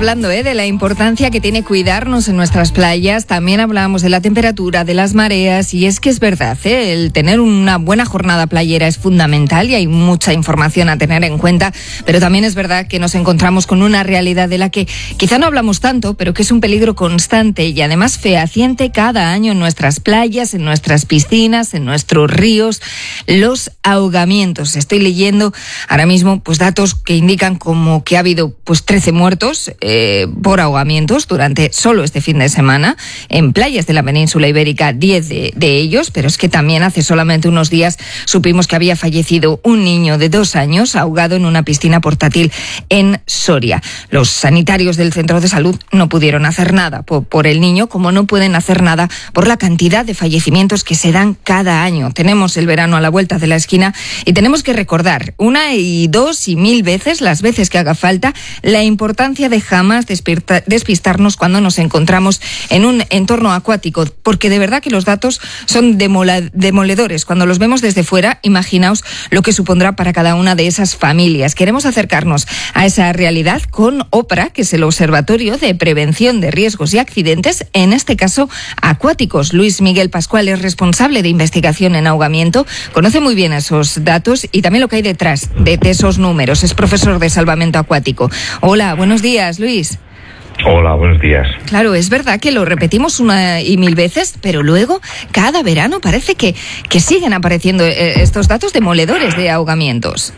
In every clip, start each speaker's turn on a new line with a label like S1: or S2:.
S1: hablando de la importancia que tiene cuidarnos en nuestras playas. También hablábamos de la temperatura, de las mareas, y es que es verdad, el tener una buena jornada playera es fundamental y hay mucha información a tener en cuenta, pero también es verdad que nos encontramos con una realidad de la que quizá no hablamos tanto, pero que es un peligro constante y además fehaciente cada año en nuestras playas, en nuestras piscinas, en nuestros ríos: los ahogamientos. Estoy leyendo ahora mismo pues datos que indican como que ha habido pues 13 muertos por ahogamientos durante solo este fin de semana en playas de la península ibérica, 10 de ellos, pero es que también hace solamente unos días supimos que había fallecido un niño de 2 años ahogado en una piscina portátil en Soria. Los sanitarios del centro de salud no pudieron hacer nada por el niño, como no pueden hacer nada por la cantidad de fallecimientos que se dan cada año. Tenemos el verano a la vuelta de la esquina y tenemos que recordar una y dos y mil veces, las veces que haga falta, la importancia de jamás despistarnos cuando nos encontramos en un entorno acuático, porque de verdad que los datos son demoledores. Cuando los vemos desde fuera, imaginaos lo que supondrá para cada una de esas familias. Queremos acercarnos a esa realidad con OPRA, que es el Observatorio de Prevención de Riesgos y Accidentes, en este caso acuáticos. Luis Miguel Pascual es responsable de investigación en ahogamiento, conoce muy bien esos datos y también lo que hay detrás de esos números. Es profesor de salvamento acuático. Hola, buenos días, Luis.
S2: Hola, buenos días.
S1: Claro, es verdad que lo repetimos una y mil veces, pero luego, cada verano, parece que siguen apareciendo estos datos demoledores de ahogamientos.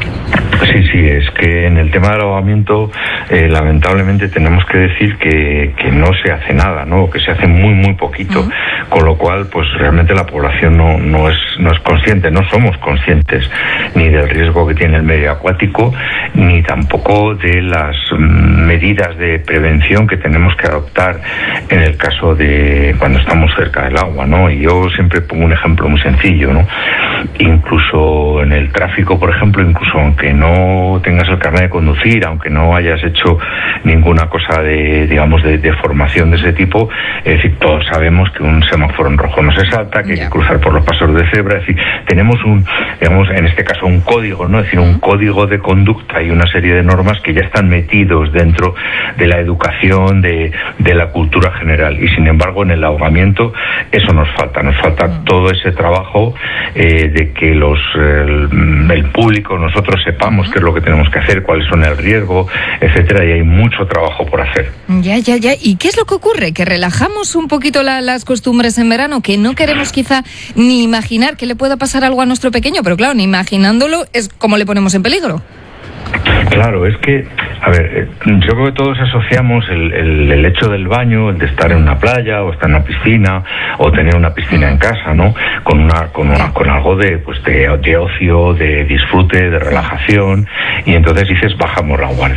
S2: Sí, es que en el tema del ahogamiento, lamentablemente tenemos que decir que no se hace nada, ¿no? Que se hace muy poquito, con lo cual, pues realmente la población no es consciente, no somos conscientes ni del riesgo que tiene el medio acuático, ni tampoco de las medidas de prevención que tenemos que adoptar en el caso de cuando estamos cerca del agua, ¿no? Y yo siempre pongo un ejemplo muy sencillo, ¿no? Incluso en el tráfico, por ejemplo, incluso aunque no tengas el carnet de conducir, aunque no hayas hecho ninguna cosa de formación de ese tipo, es decir, todos sabemos que un semáforo en rojo no se salta, que hay que cruzar por los pasos de cebra. Es decir, tenemos en este caso un código, ¿no? Es decir, un código de conducta y una serie de normas que ya están metidos dentro de la educación, de la cultura general. Y sin embargo, en el ahogamiento eso nos falta todo ese trabajo de que el público, nosotros sepamos qué es lo que tenemos que hacer, cuáles son el riesgo, etcétera, y hay mucho trabajo por hacer.
S1: Ya. ¿Y qué es lo que ocurre? Que relajamos un poquito las costumbres en verano, que no queremos quizá ni imaginar que le pueda pasar algo a nuestro pequeño, pero claro, ni imaginándolo es como le ponemos en peligro.
S2: Claro, es que, yo creo que todos asociamos el hecho del baño, el de estar en una playa o estar en una piscina o tener una piscina en casa, ¿no? Con algo de ocio, de disfrute, de relajación, y entonces dices, bajamos la guardia.